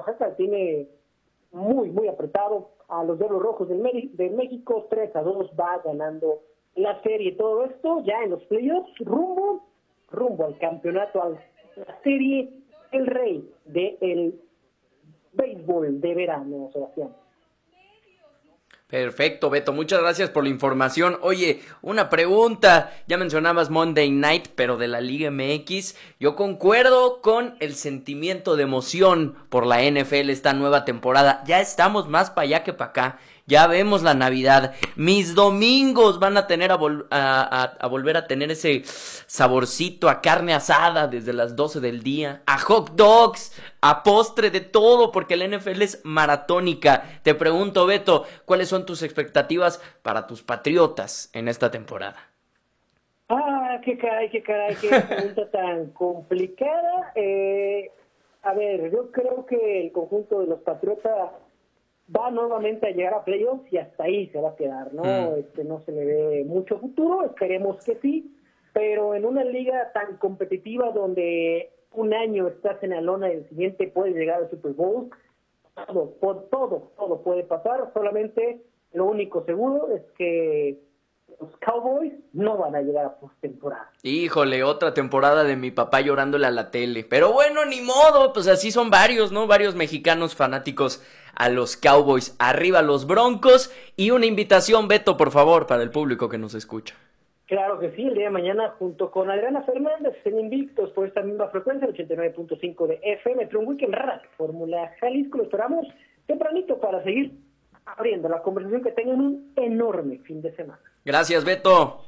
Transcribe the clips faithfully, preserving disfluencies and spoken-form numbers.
Oaxaca tiene muy, muy apretado a los Diablos Rojos del, del México, tres a dos va ganando la serie. Todo esto ya en los playoffs, rumbo, rumbo al campeonato, a la serie El Rey del béisbol de verano, Sebastián. Perfecto, Beto, muchas gracias por la información. Oye, una pregunta, ya mencionabas Monday Night, pero de la Liga M X, yo concuerdo con el sentimiento de emoción por la N F L esta nueva temporada, ya estamos más para allá que para acá, ya vemos la Navidad, mis domingos van a tener a, vol- a, a, a volver a tener ese saborcito a carne asada desde las doce del día, a hot dogs, a postre, de todo, porque la N F L es maratónica. Te pregunto, Beto, ¿cuáles son tus expectativas para tus Patriotas en esta temporada? Ah, qué caray, qué caray, qué pregunta tan complicada. Eh, a ver, yo creo que el conjunto de los Patriotas va nuevamente a llegar a playoffs y hasta ahí se va a quedar, ¿no? Mm. Este, no se le ve mucho futuro, esperemos que sí, pero en una liga tan competitiva donde un año estás en la lona y el siguiente puedes llegar al Super Bowl, todo, todo, todo puede pasar, solamente lo único seguro es que los Cowboys no van a llegar a postemporada. Híjole, otra temporada de mi papá llorándole a la tele. Pero bueno, ni modo, pues así son varios, ¿no? Varios mexicanos fanáticos a los Cowboys. Arriba los Broncos. Y una invitación, Beto, por favor, para el público que nos escucha. Claro que sí, el día de mañana junto con Adriana Fernández en Invictos por esta misma frecuencia, el ochenta y nueve punto cinco de F M, pero un Weekend Rack, Fórmula Jalisco, lo esperamos tempranito para seguir abriendo la conversación, que tengan un enorme fin de semana. Gracias, Beto.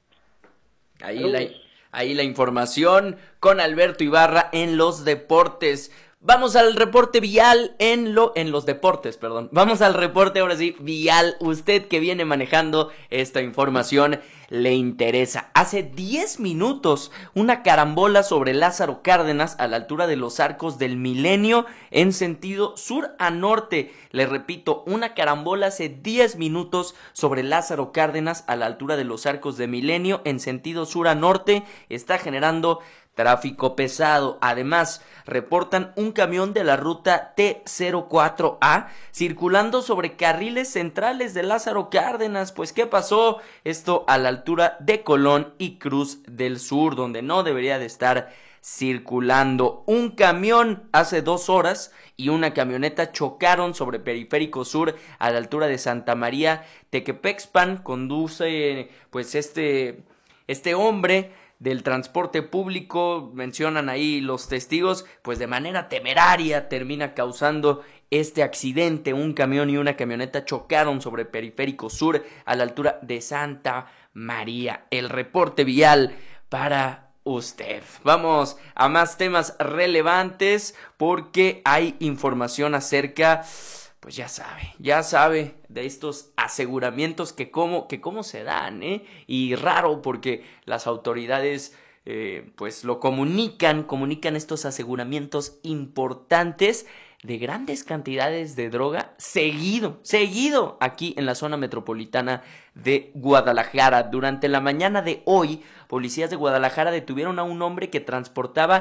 Ahí la, ahí la información con Alberto Ibarra en los deportes. Vamos al reporte vial en lo en los deportes, perdón. Vamos al reporte ahora sí vial. Usted que viene manejando esta información le interesa. Hace diez minutos una carambola sobre Lázaro Cárdenas a la altura de los Arcos del Milenio en sentido sur a norte. Le repito, una carambola hace diez minutos sobre Lázaro Cárdenas a la altura de los Arcos de Milenio en sentido sur a norte está generando tráfico pesado. Además, reportan un camión de la ruta T cero cuatro A circulando sobre carriles centrales de Lázaro Cárdenas. Pues, ¿qué pasó? Esto a la altura de Colón y Cruz del Sur, donde no debería de estar circulando. Un camión hace dos horas y una camioneta chocaron sobre Periférico Sur a la altura de Santa María Tequepexpan. Conduce, pues, este, este hombre del transporte público, mencionan ahí los testigos, pues de manera temeraria termina causando este accidente. Un camión y una camioneta chocaron sobre Periférico Sur a la altura de Santa María. El reporte vial para usted. Vamos a más temas relevantes porque hay información acerca, pues ya sabe, ya sabe de estos aseguramientos que cómo, que cómo se dan, ¿eh? Y raro porque las autoridades eh, pues lo comunican, comunican estos aseguramientos importantes de grandes cantidades de droga seguido, seguido aquí en la zona metropolitana de Guadalajara. Durante la mañana de hoy, policías de Guadalajara detuvieron a un hombre que transportaba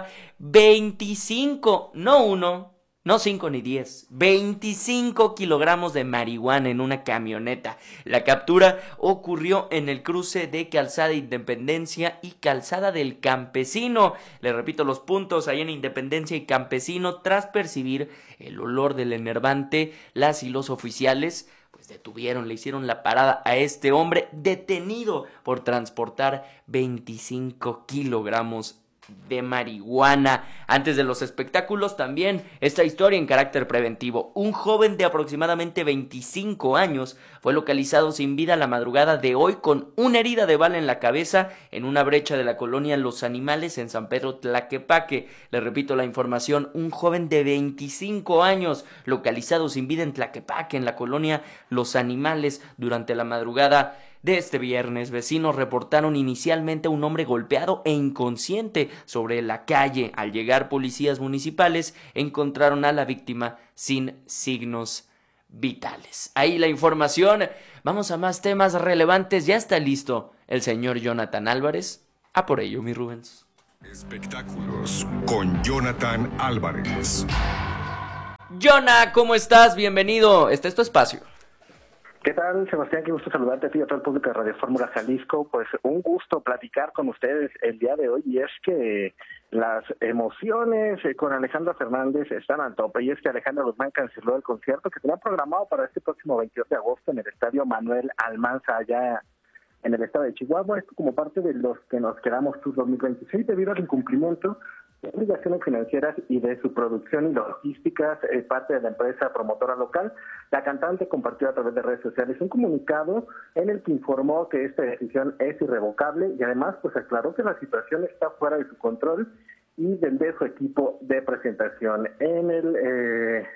veinticinco, no uno, no cinco ni diez, veinticinco kilogramos de marihuana en una camioneta. La captura ocurrió en el cruce de Calzada Independencia y Calzada del Campesino. Le repito los puntos, ahí en Independencia y Campesino. Tras percibir el olor del enervante, las y los oficiales pues detuvieron, le hicieron la parada a este hombre detenido por transportar veinticinco kilogramos de marihuana. Antes de los espectáculos también esta historia en carácter preventivo. Un joven de aproximadamente veinticinco años fue localizado sin vida la madrugada de hoy con una herida de bala en la cabeza en una brecha de la colonia Los Animales en San Pedro Tlaquepaque. Le repito la información, un joven de veinticinco años localizado sin vida en Tlaquepaque, en la colonia Los Animales, durante la madrugada de este viernes. Vecinos reportaron inicialmente a un hombre golpeado e inconsciente sobre la calle. Al llegar policías municipales encontraron a la víctima sin signos vitales. Ahí la información. Vamos a más temas relevantes. Ya está listo el señor Jonathan Álvarez. A por ello, mi Rubens. Espectáculos con Jonathan Álvarez. Jonah, ¿cómo estás? Bienvenido, este es tu espacio. ¿Qué tal, Sebastián? Qué gusto saludarte a ti y a todo el público de Radio Fórmula Jalisco. Pues un gusto platicar con ustedes el día de hoy, y es que las emociones con Alejandra Fernández están al tope, y es que Alejandra Guzmán canceló el concierto que tenía programado para este próximo veintidós de agosto en el Estadio Manuel Almanza, allá en el estado de Chihuahua. Esto como parte de los que nos quedamos Tour dos mil veintiséis, debido al incumplimiento de obligaciones financieras y de su producción y logísticas, eh, parte de la empresa promotora local. La cantante compartió a través de redes sociales un comunicado en el que informó que esta decisión es irrevocable, y además pues aclaró que la situación está fuera de su control y del de su equipo de presentación. En el eh,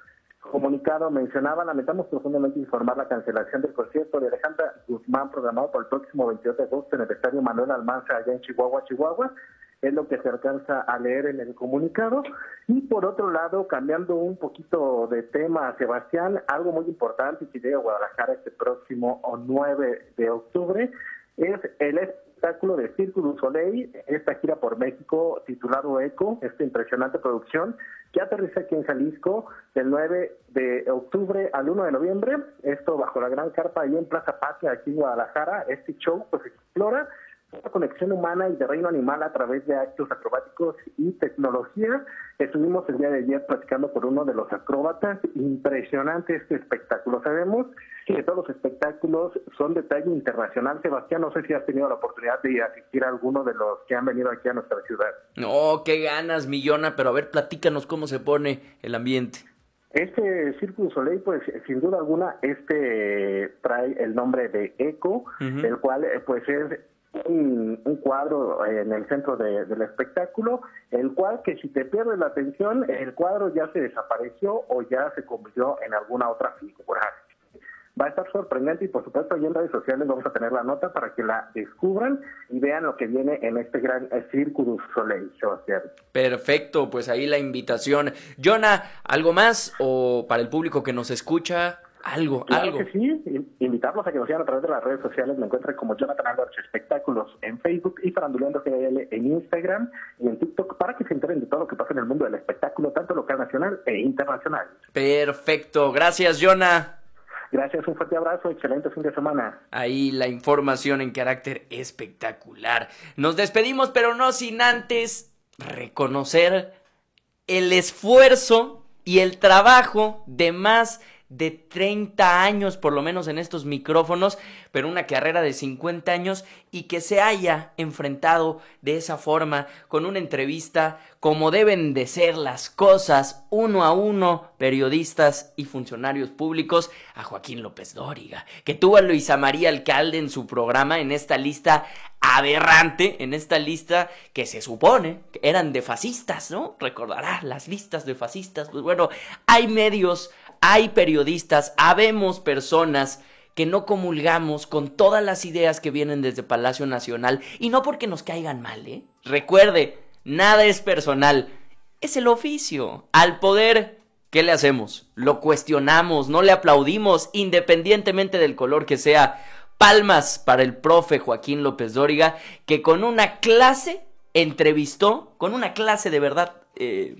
comunicado mencionaba: lamentamos profundamente informar la cancelación del concierto de Alejandra Guzmán programado para el próximo veintidós de agosto en el Estadio Manuel Almanza, allá en Chihuahua, Chihuahua. Es lo que se alcanza a leer en el comunicado. Y por otro lado, cambiando un poquito de tema, Sebastián, algo muy importante que llega a Guadalajara este próximo nueve de octubre es el espectáculo de Cirque du Soleil, esta gira por México titulado Eco, esta impresionante producción que aterriza aquí en Jalisco del nueve de octubre al uno de noviembre, esto bajo la gran carpa ahí en Plaza Patria, aquí en Guadalajara. Este show pues explora la conexión humana y de reino animal a través de actos acrobáticos y tecnología. Estuvimos el día de ayer platicando por uno de los acróbatas. Impresionante este espectáculo. Sabemos que todos los espectáculos son de talla internacional. Sebastián, no sé si has tenido la oportunidad de asistir a alguno de los que han venido aquí a nuestra ciudad. No, qué ganas, mi Jonah, pero a ver, platícanos cómo se pone el ambiente. Este Cirque du Soleil, pues sin duda alguna, este trae el nombre de Eco, uh-huh. el cual pues es Un, un cuadro en el centro de, del espectáculo, el cual que si te pierdes la atención, el cuadro ya se desapareció o ya se convirtió en alguna otra figura. Va a estar sorprendente, y por supuesto ahí en redes sociales vamos a tener la nota para que la descubran y vean lo que viene en este gran Cirque du Soleil, Sebastián. Perfecto, pues ahí la invitación. Jonah, ¿algo más o para el público que nos escucha? Algo, claro algo. Que sí, invitarlos a que nos sigan a través de las redes sociales. Me encuentran como Jonathan Álvarez Espectáculos en Facebook y Faranduleando G L en Instagram y en TikTok, para que se enteren de todo lo que pasa en el mundo del espectáculo, tanto local, nacional e internacional. Perfecto, gracias, Jonah. Gracias, un fuerte abrazo, excelente fin de semana. Ahí la información en carácter espectacular. Nos despedimos, pero no sin antes reconocer el esfuerzo y el trabajo de más de treinta años, por lo menos en estos micrófonos, pero una carrera de cincuenta años, y que se haya enfrentado de esa forma, con una entrevista como deben de ser las cosas, uno a uno, periodistas y funcionarios públicos, a Joaquín López Dóriga, que tuvo a Luisa María Alcalde en su programa, en esta lista aberrante, en esta lista que se supone que eran de fascistas, ¿no? Recordará las listas de fascistas. Pues bueno, hay medios, hay periodistas, habemos personas que no comulgamos con todas las ideas que vienen desde Palacio Nacional, y no porque nos caigan mal, ¿eh? Recuerde, nada es personal, es el oficio. Al poder, ¿qué le hacemos? Lo cuestionamos, no le aplaudimos, independientemente del color que sea. Palmas para el profe Joaquín López Dóriga, que con una clase entrevistó, con una clase de verdad eh,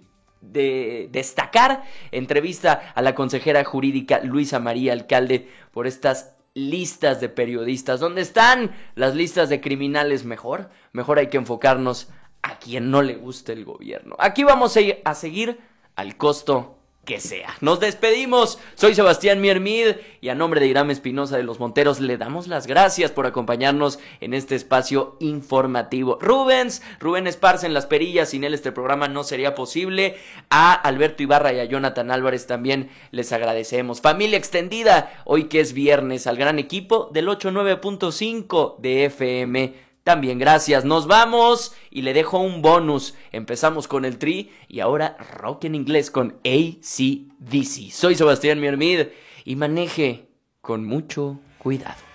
de destacar, entrevista a la consejera jurídica Luisa María Alcalde por estas listas de periodistas. ¿Dónde están las listas de criminales? Mejor, mejor hay que enfocarnos a quien no le guste el gobierno. Aquí vamos a seguir al costo que sea. Nos despedimos. Soy Sebastián Miermid y a nombre de Irán Espinosa de los Monteros le damos las gracias por acompañarnos en este espacio informativo. Rubens, Rubén Esparza en las perillas, sin él este programa no sería posible. A Alberto Ibarra y a Jonathan Álvarez también les agradecemos. Familia extendida, hoy que es viernes, al gran equipo del ochenta y nueve punto cinco de F M. También gracias, nos vamos y le dejo un bonus. Empezamos con el Tri y ahora rock en inglés con A C/D C. Soy Sebastián Miermid y maneje con mucho cuidado.